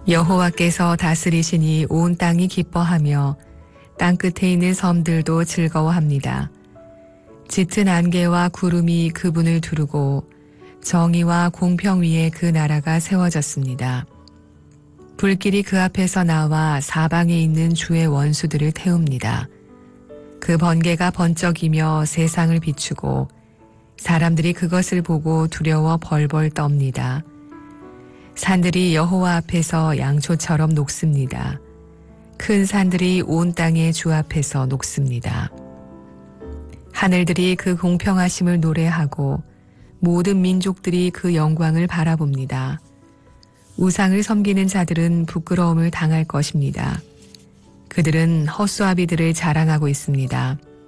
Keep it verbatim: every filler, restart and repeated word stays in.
여호와께서 다스리시니 온 땅이 기뻐하며 땅끝에 있는 섬들도 즐거워합니다. 짙은 안개와 구름이 그분을 두르고 정의와 공평 위에 그 나라가 세워졌습니다. 불길이 그 앞에서 나와 사방에 있는 주의 원수들을 태웁니다. 그 번개가 번쩍이며 세상을 비추고 사람들이 그것을 보고 두려워 벌벌 떱니다. 산들이 여호와 앞에서 양초처럼 녹습니다. 큰 산들이 온 땅의 주 앞에서 녹습니다. 하늘들이 그 공평하심을 노래하고 모든 민족들이 그 영광을 바라봅니다. 우상을 섬기는 자들은 부끄러움을 당할 것입니다. 그들은 헛수아비들을 자랑하고 있습니다.